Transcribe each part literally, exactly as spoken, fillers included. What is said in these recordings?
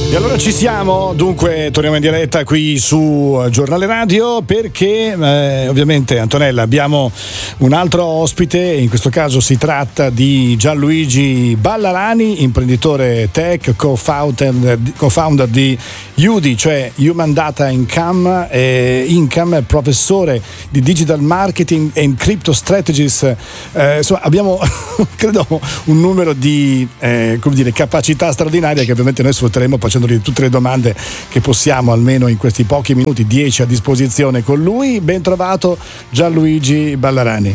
E allora ci siamo, dunque torniamo in diretta qui su Giornale Radio perché eh, ovviamente Antonella abbiamo un altro ospite, in questo caso si tratta di Gianluigi Ballarani, imprenditore tech, co-founder, co-founder di U D I, cioè Human Data Income, eh, Income, professore di Digital Marketing and Crypto Strategies. Eh, insomma abbiamo credo un numero di eh, come dire, capacità straordinarie che ovviamente noi sfrutteremo facendo tutte le domande che possiamo, almeno in questi pochi minuti, dieci a disposizione con lui. Ben trovato Gianluigi Ballarani.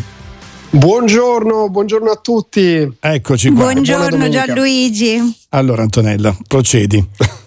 Buongiorno, buongiorno a tutti. Eccoci qua. Buongiorno Gianluigi. Allora Antonella, procedi.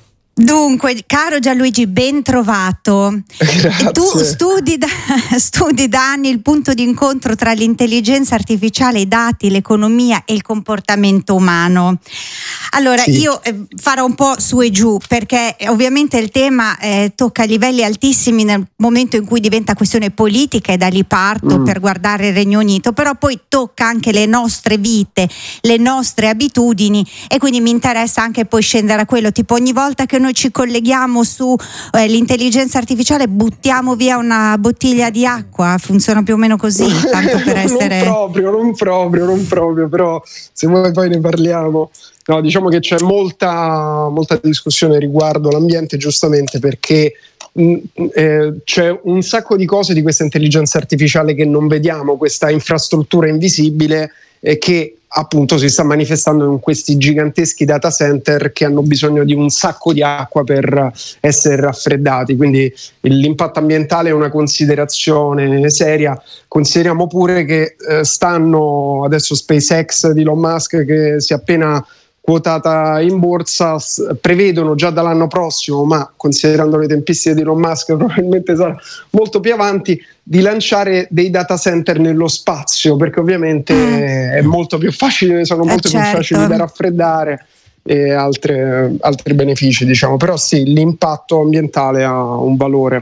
Dunque, caro Gianluigi, ben trovato. Grazie. Tu studi da, studi da anni il punto di incontro tra l'intelligenza artificiale, i dati, l'economia e il comportamento umano. Allora, sì. io eh, farò un po' su e giù, perché eh, ovviamente il tema eh, tocca livelli altissimi nel momento in cui diventa questione politica, e da lì parto mm. per guardare il Regno Unito, però poi tocca anche le nostre vite, le nostre abitudini, e quindi mi interessa anche poi scendere a quello, tipo ogni volta che noi ci colleghiamo su eh, l'intelligenza artificiale buttiamo via una bottiglia di acqua, funziona più o meno così, tanto per essere... non proprio, non proprio, non proprio, però se vuoi poi ne parliamo. No, diciamo che c'è molta, molta discussione riguardo l'ambiente, giustamente perché mh, eh, c'è un sacco di cose di questa intelligenza artificiale che non vediamo, questa infrastruttura invisibile eh, che appunto si sta manifestando in questi giganteschi data center che hanno bisogno di un sacco di acqua per essere raffreddati, quindi l'impatto ambientale è una considerazione seria. Consideriamo pure che eh, stanno adesso SpaceX di Elon Musk, che si è appena quotata in borsa, prevedono già dall'anno prossimo, ma considerando le tempistiche di Elon Musk probabilmente sarà molto più avanti, di lanciare dei data center nello spazio, perché ovviamente mm. è molto più facile, sono molto eh certo. più facili da raffreddare e altre, altri benefici, diciamo. Però sì, l'impatto ambientale ha un valore.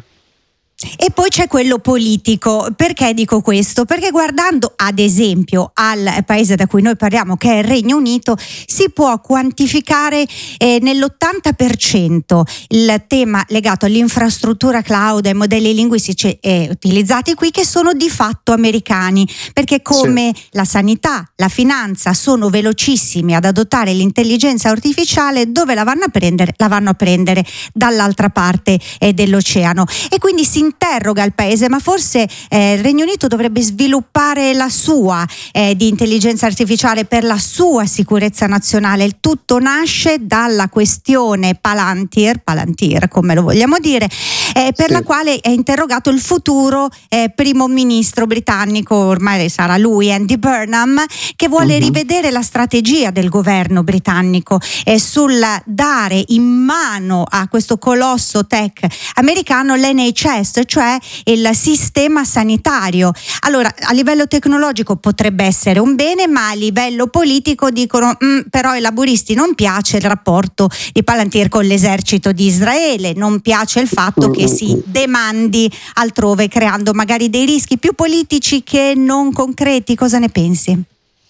E poi c'è quello politico. Perché dico questo? Perché guardando ad esempio al paese da cui noi parliamo, che è il Regno Unito, si può quantificare eh, nell'ottanta per cento il tema legato all'infrastruttura cloud e ai modelli linguistici eh, utilizzati qui, che sono di fatto americani, perché come sì. la sanità, la finanza sono velocissimi ad adottare l'intelligenza artificiale, dove la vanno a prendere? La vanno a prendere dall'altra parte eh, dell'oceano, e quindi si interroga il paese, ma forse eh, il Regno Unito dovrebbe sviluppare la sua eh, di intelligenza artificiale per la sua sicurezza nazionale. Il tutto nasce dalla questione Palantir, Palantir come lo vogliamo dire, eh, per sì. la quale è interrogato il futuro eh, primo ministro britannico, ormai sarà lui, Andy Burnham, che vuole uh-huh. rivedere la strategia del governo britannico eh, sul dare in mano a questo colosso tech americano l'N H S, cioè il sistema sanitario. Allora, a livello tecnologico potrebbe essere un bene, ma a livello politico dicono però ai laburisti non piace il rapporto di Palantir con l'esercito di Israele, non piace il fatto che si demandi altrove, creando magari dei rischi più politici che non concreti. Cosa ne pensi?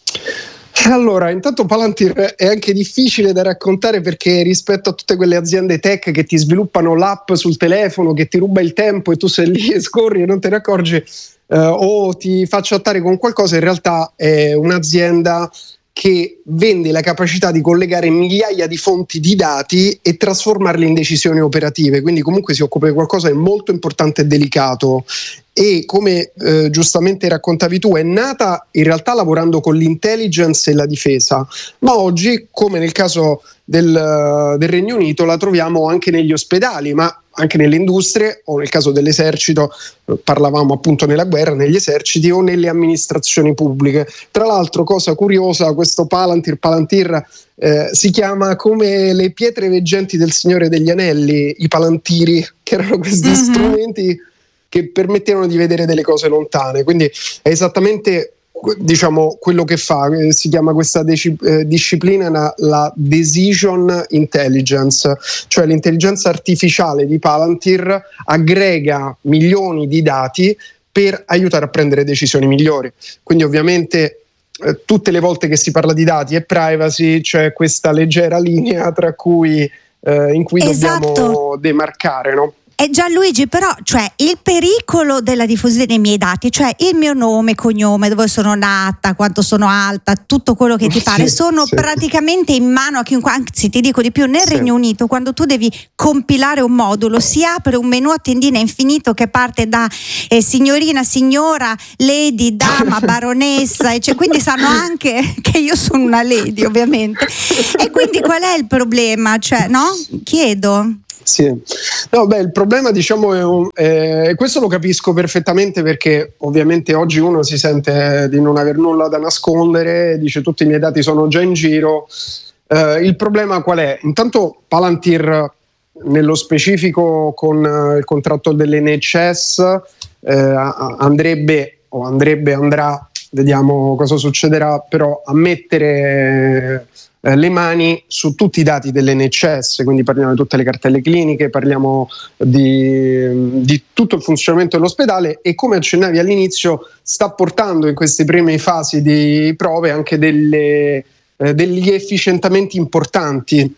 Allora, intanto Palantir è anche difficile da raccontare, perché rispetto a tutte quelle aziende tech che ti sviluppano l'app sul telefono che ti ruba il tempo e tu sei lì e scorri e non te ne accorgi, eh, o ti fa chattare con qualcosa, in realtà è un'azienda che vende la capacità di collegare migliaia di fonti di dati e trasformarli in decisioni operative, quindi comunque si occupa di qualcosa di molto importante e delicato. E come eh, giustamente raccontavi tu, è nata in realtà lavorando con l'intelligence e la difesa, ma oggi, come nel caso del, del Regno Unito, la troviamo anche negli ospedali, ma anche nelle industrie, o nel caso dell'esercito, parlavamo appunto nella guerra, negli eserciti o nelle amministrazioni pubbliche. Tra l'altro, cosa curiosa, questo Palantir, Palantir eh, si chiama come le pietre veggenti del Signore degli Anelli, i palantiri, che erano questi mm-hmm. strumenti che permettevano di vedere delle cose lontane, quindi è esattamente, diciamo, quello che fa. Si chiama questa deci- eh, disciplina la, la decision intelligence, cioè l'intelligenza artificiale di Palantir aggrega milioni di dati per aiutare a prendere decisioni migliori. Quindi ovviamente eh, tutte le volte che si parla di dati e privacy c'è questa leggera linea tra cui eh, in cui esatto. dobbiamo demarcare, no? E Gianluigi, però, cioè, il pericolo della diffusione dei miei dati, cioè il mio nome, cognome, dove sono nata, quanto sono alta, tutto quello che ti pare, sì, sono sì. praticamente in mano a chiunque. Anzi, ti dico di più, nel sì. Regno Unito, quando tu devi compilare un modulo, si apre un menu a tendina infinito che parte da eh, signorina, signora, lady, dama, baronessa, e cioè, quindi sanno anche che io sono una lady, ovviamente. E quindi qual è il problema? Cioè, no? Chiedo. Sì, no, beh, il problema, diciamo, è un, eh, questo lo capisco perfettamente, perché ovviamente oggi uno si sente di non aver nulla da nascondere, dice tutti i miei dati sono già in giro. Eh, il problema qual è? Intanto Palantir, nello specifico con eh, il contratto dell'N H S, eh, andrebbe o andrebbe, andrà, vediamo cosa succederà, però a mettere eh, le mani su tutti i dati dell'N H S, quindi parliamo di tutte le cartelle cliniche, parliamo di, di tutto il funzionamento dell'ospedale, e come accennavi all'inizio sta portando in queste prime fasi di prove anche delle, eh, degli efficientamenti importanti.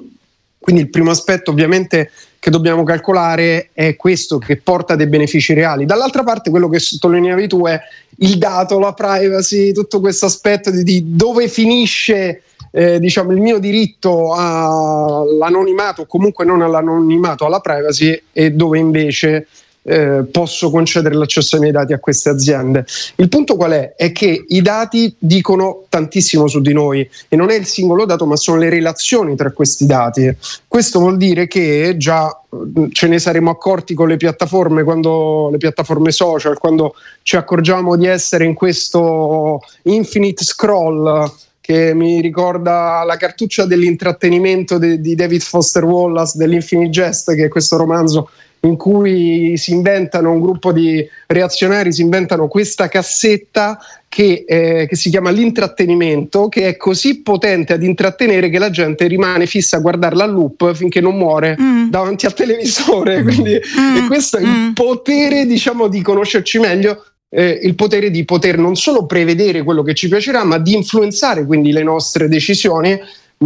Quindi il primo aspetto ovviamente che dobbiamo calcolare è questo, che porta dei benefici reali. Dall'altra parte quello che sottolineavi tu è il dato, la privacy, tutto questo aspetto di, di dove finisce eh, diciamo il mio diritto all'anonimato, o comunque non all'anonimato, alla privacy, e dove invece Eh, posso concedere l'accesso ai miei dati a queste aziende. Il punto qual è? È che i dati dicono tantissimo su di noi, e non è il singolo dato, ma sono le relazioni tra questi dati. Questo vuol dire che già ce ne saremo accorti con le piattaforme, quando le piattaforme social, quando ci accorgiamo di essere in questo infinite scroll che mi ricorda la cartuccia dell'intrattenimento de- di David Foster Wallace dell'Infinite Jest, che è questo romanzo in cui si inventano un gruppo di reazionari, si inventano questa cassetta che, eh, che si chiama l'intrattenimento, che è così potente ad intrattenere che la gente rimane fissa a guardarla a loop finché non muore mm. davanti al televisore. Quindi, mm. e questo è il mm. potere, diciamo, di conoscerci meglio, eh, il potere di poter non solo prevedere quello che ci piacerà, ma di influenzare quindi le nostre decisioni,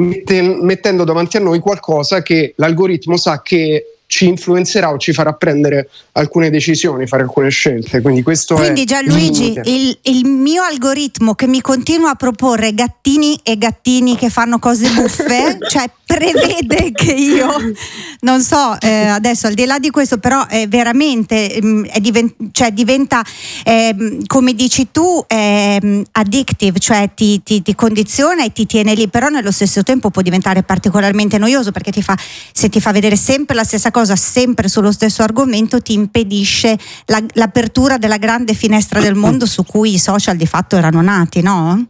mettendo davanti a noi qualcosa che l'algoritmo sa che ci influenzerà o ci farà prendere alcune decisioni, fare alcune scelte. Quindi questo Quindi è Gianluigi, il, il mio algoritmo che mi continua a proporre gattini e gattini che fanno cose buffe, cioè prevede che io, non so, eh, adesso al di là di questo, però è veramente è divent, cioè diventa eh, come dici tu eh, addictive, cioè ti, ti, ti condiziona e ti tiene lì, però nello stesso tempo può diventare particolarmente noioso, perché ti fa, se ti fa vedere sempre la stessa cosa, sempre sullo stesso argomento, ti impedisce la, l'apertura della grande finestra del mondo su cui i social di fatto erano nati, no?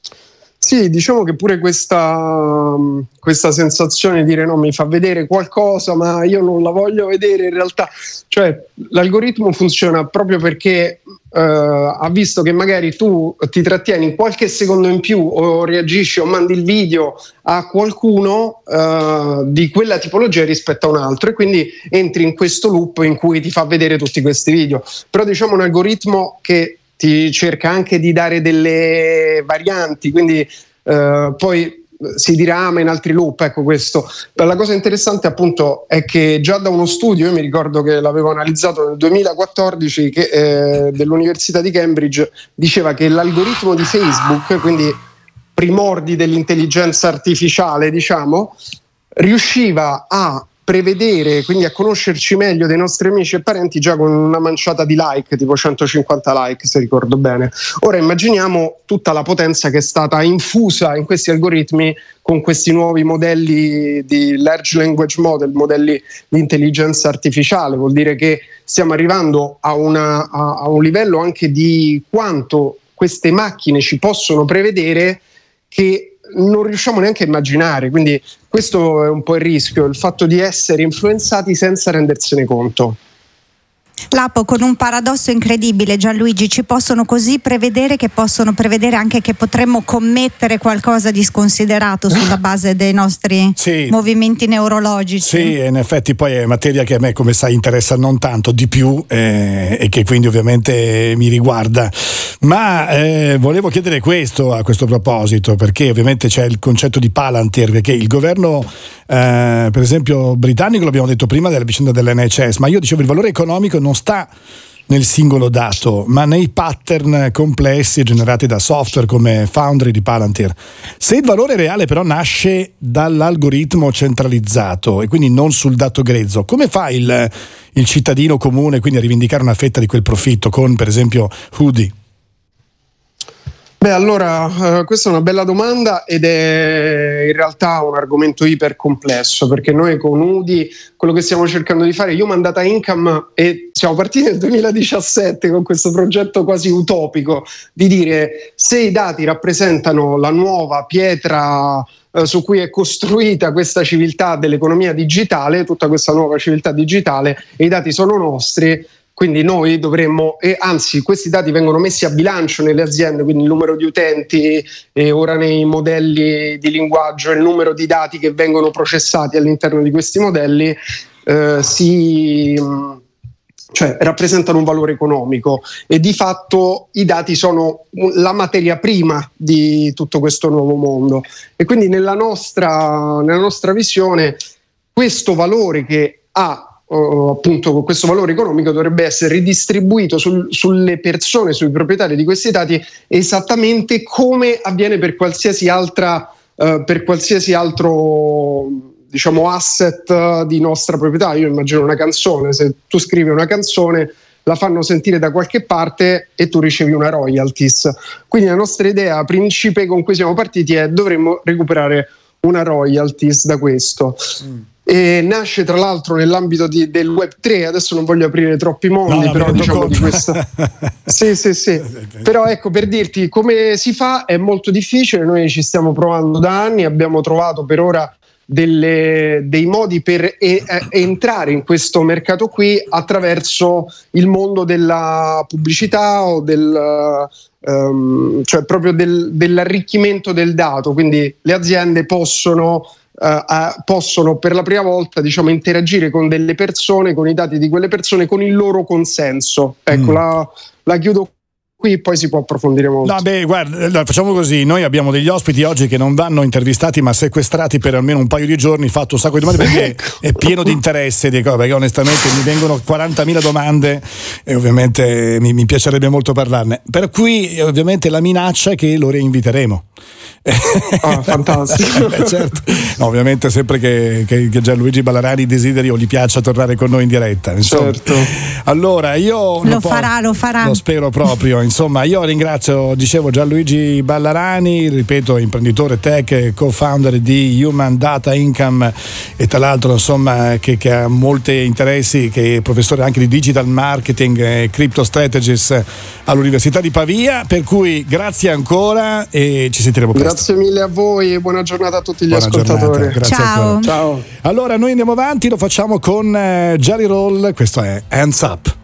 Sì, diciamo che pure questa, questa sensazione di dire no, mi fa vedere qualcosa ma io non la voglio vedere, in realtà, cioè l'algoritmo funziona proprio perché uh, ha visto che magari tu ti trattieni qualche secondo in più o reagisci o mandi il video a qualcuno uh, di quella tipologia rispetto a un altro, e quindi entri in questo loop in cui ti fa vedere tutti questi video. Però diciamo un algoritmo che ti cerca anche di dare delle varianti, quindi eh, poi si dirama in altri loop, ecco questo. La cosa interessante appunto è che già da uno studio, io mi ricordo che l'avevo analizzato nel duemilaquattordici, che, eh, dell'Università di Cambridge, diceva che l'algoritmo di Facebook, quindi primordi dell'intelligenza artificiale, diciamo, riusciva a prevedere, quindi a conoscerci meglio dei nostri amici e parenti già con una manciata di like, tipo centocinquanta like se ricordo bene. Ora immaginiamo tutta la potenza che è stata infusa in questi algoritmi con questi nuovi modelli di large language model, modelli di intelligenza artificiale. Vuol dire che stiamo arrivando a, una, a, a un livello anche di quanto queste macchine ci possono prevedere che non riusciamo neanche a immaginare. Quindi questo è un po' il rischio, il fatto di essere influenzati senza rendersene conto. L'app con un paradosso incredibile, Gianluigi, ci possono così prevedere che possono prevedere anche che potremmo commettere qualcosa di sconsiderato sulla base dei nostri sì. movimenti neurologici. Sì, in effetti poi è materia che a me, come sai, interessa non tanto di più eh, e che quindi ovviamente mi riguarda. Ma eh, volevo chiedere questo a questo proposito, perché ovviamente c'è il concetto di Palantir, perché il governo eh, per esempio britannico, l'abbiamo detto prima della vicenda dell'N H S, ma io dicevo il valore economico non sta nel singolo dato, ma nei pattern complessi generati da software come Foundry di Palantir. Se il valore reale però nasce dall'algoritmo centralizzato e quindi non sul dato grezzo, come fa il, il cittadino comune quindi a rivendicare una fetta di quel profitto con, per esempio, Hoodie? Beh, allora, uh, questa è una bella domanda ed è in realtà un argomento iper complesso, perché noi con U D I quello che stiamo cercando di fare, Human Data Income, e siamo partiti nel duemiladiciassette con questo progetto quasi utopico di dire se i dati rappresentano la nuova pietra uh, su cui è costruita questa civiltà dell'economia digitale, tutta questa nuova civiltà digitale, e i dati sono nostri. Quindi noi dovremmo, e anzi questi dati vengono messi a bilancio nelle aziende, quindi il numero di utenti e ora nei modelli di linguaggio il numero di dati che vengono processati all'interno di questi modelli eh, si, cioè, rappresentano un valore economico e di fatto i dati sono la materia prima di tutto questo nuovo mondo. E quindi nella nostra, nella nostra visione questo valore che ha appunto questo valore economico dovrebbe essere ridistribuito sul, sulle persone, sui proprietari di questi dati, esattamente come avviene per qualsiasi altra uh, per qualsiasi altro diciamo asset di nostra proprietà. Io immagino una canzone, se tu scrivi una canzone la fanno sentire da qualche parte e tu ricevi una royalties. Quindi la nostra idea principe con cui siamo partiti è dovremmo recuperare una royalties da questo. Mm. E nasce tra l'altro nell'ambito di, del web tre, adesso non voglio aprire troppi mondi, no, però diciamo di questa sì sì sì però ecco, per dirti come si fa è molto difficile, noi ci stiamo provando da anni, abbiamo trovato per ora delle, dei modi per e, e, entrare in questo mercato qui attraverso il mondo della pubblicità o del um, cioè proprio del, dell'arricchimento del dato, quindi le aziende possono Uh, uh, possono per la prima volta diciamo interagire con delle persone, con i dati di quelle persone, con il loro consenso. Ecco, mm. la, la chiudo qui, poi si può approfondire molto. No, beh, guarda, facciamo così, noi abbiamo degli ospiti oggi che non vanno intervistati ma sequestrati per almeno un paio di giorni, fatto un sacco di domande perché è pieno di interesse, dico, perché onestamente mi vengono quarantamila domande e ovviamente mi, mi piacerebbe molto parlarne, per cui ovviamente la minaccia è che lo reinviteremo. Ah, fantastico. Beh, certo. No, ovviamente sempre che, che, che Gianluigi Ballarani desideri o gli piaccia tornare con noi in diretta, insomma. Certo. Allora io lo farà, lo farà. Lo spero proprio. Insomma, io ringrazio, dicevo, Gianluigi Ballarani, ripeto, imprenditore tech, co-founder di Human Data Income e tra l'altro insomma che, che ha molti interessi, che è professore anche di digital marketing e crypto strategies all'Università di Pavia, per cui grazie ancora e ci sentiremo presto. Grazie mille a voi e buona giornata a tutti gli buona ascoltatori. Grazie Ciao. Ciao. Allora noi andiamo avanti, lo facciamo con uh, Jelly Roll, questo è Hands Up.